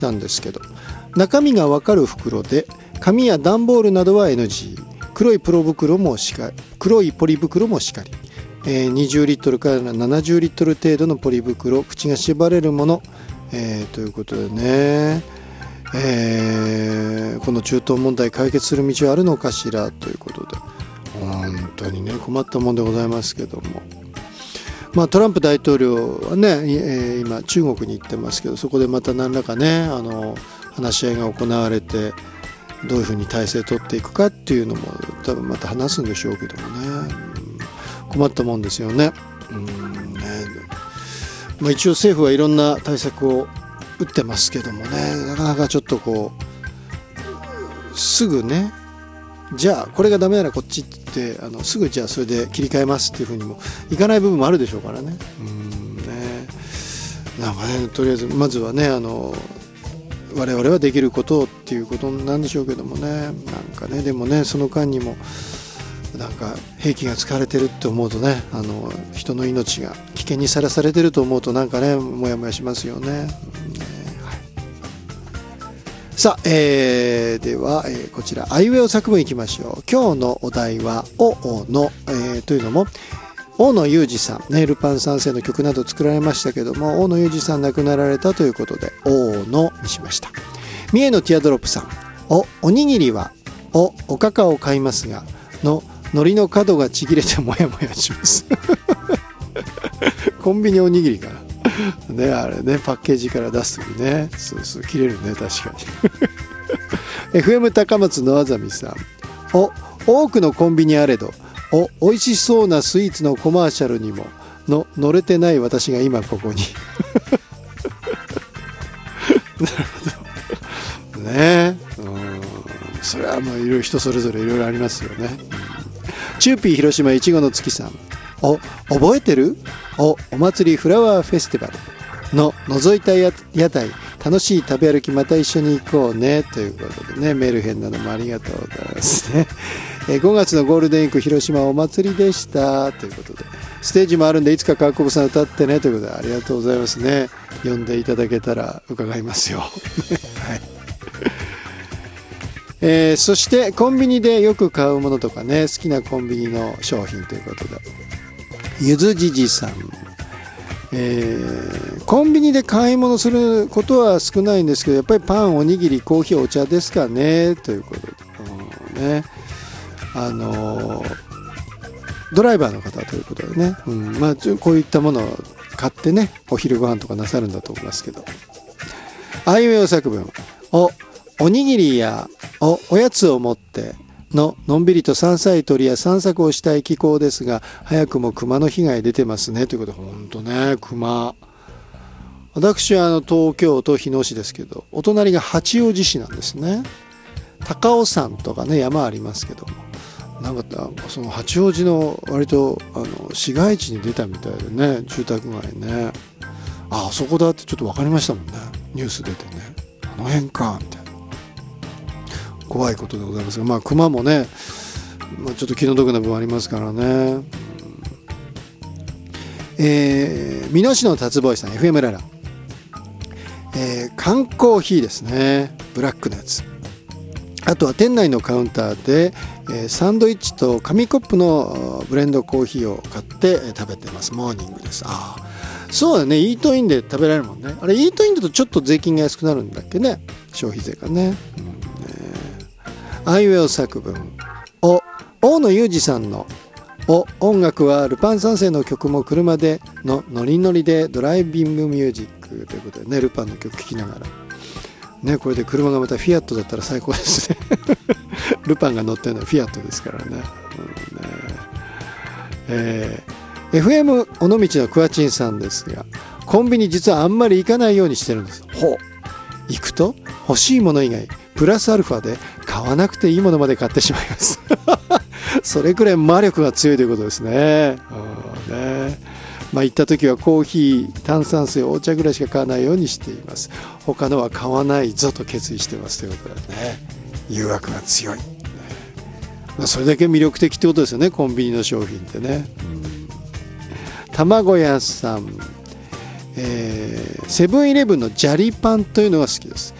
なんですけど、中身が分かる袋で紙や段ボールなどは NG、 黒いポリ袋もしかり、20リットルから70リットル程度のポリ袋、口が縛れるもの、ということでね、この中東問題解決する道はあるのかしらということで、本当にね困ったもんでございますけども、トランプ大統領はね、今中国に行ってますけど、そこでまた何らかね話し合いが行われて、どういうふうに体制を取っていくかっていうのも多分また話すんでしょうけどもね、困ったもんですよね。一応政府はいろんな対策を打ってますけどもね、なかなかちょっとすぐね、じゃあこれがダメならこっちってすぐじゃあそれで切り替えますっていうふうにもいかない部分もあるでしょうからね。なんかね、とりあえずまずはね我々はできることっていうことなんでしょうけどもね、なんかね、でもねその間にもなんか兵器が使われてるって思うとね、人の命が危険にさらされてると思うとなんかねもやもやしますよね。さあ、では、こちらあいうえお作文いきましょう。今日のお題はおの、というのも大野裕二さんね、ルパン三世の曲など作られましたけども、大野裕二さん亡くなられたということで大野にしました。三重のティアドロップさん、おにぎりはおかかを買いますがの海苔の角がちぎれてもやもやしますコンビニおにぎりかなね、あれね、パッケージから出すときね、そう切れるね、確かにFM 高松のあざみさん、多くのコンビニあれど美味しそうなスイーツのコマーシャルにも乗れてない私が今ここになるほどね、それはもういろいろ人それぞれいろいろありますよね。チューピー広島いちごの月さん、覚えてる？お祭りフラワーフェスティバルの覗いた屋台、楽しい食べ歩きまた一緒に行こうねということでね、メルヘンなのもありがとうございますね。5月のゴールデンウィーク広島お祭りでしたということで、ステージもあるんでいつか川久保さん歌ってねということで、ありがとうございますね。呼んでいただけたら伺いますよはい、そしてコンビニでよく買うものとかね、好きなコンビニの商品ということで、ゆずじじさん、コンビニで買い物することは少ないんですけど、やっぱりパン、おにぎり、コーヒー、お茶ですかねということで、ね、ドライバーの方ということでね、こういったものを買ってね、お昼ご飯とかなさるんだと思いますけど、あいうえお作文、おにぎりやおやつを持ってのんびりと山菜採りや散策をしたい気候ですが、早くも熊の被害出てますねということで、本当ね、熊、私は東京都日野市ですけど、お隣が八王子市なんですね。高尾山とかね山ありますけども、なんかその八王子の割と市街地に出たみたいでね、住宅街ね、あそこだってちょっと分かりましたもんね、ニュース出てね、あの辺かみたいな怖いことでございますが、熊もね、ちょっと気の毒な部分ありますからね。美濃市の達ボーイさん FM ララ、缶コーヒーですね、ブラックのやつ。あとは店内のカウンターで、サンドイッチと紙コップのブレンドコーヒーを買って食べてます。モーニングです。そうだね、イートインで食べられるもんね。あれイートインだとちょっと税金が安くなるんだっけね、消費税がね。あいうえお作文、大野裕二さんの音楽はルパン三世の曲も車でのノリノリでドライビングミュージックということでね、ルパンの曲聴きながらね、これで車がまたフィアットだったら最高ですねルパンが乗ってるのはフィアットですからね。FM 尾道のクワチンさんですが、コンビニ実はあんまり行かないようにしてるんです。行くと欲しいもの以外プラスアルファで買わなくていいものまで買ってしまいますそれくらい魔力が強いということですね。行った時はコーヒー、炭酸水、お茶ぐらいしか買わないようにしています。他のは買わないぞと決意してますということでね、誘惑が強い、それだけ魅力的ってことですよね、コンビニの商品ってね。卵屋さん、 セブンイレブンのジャリパンというのが好きです。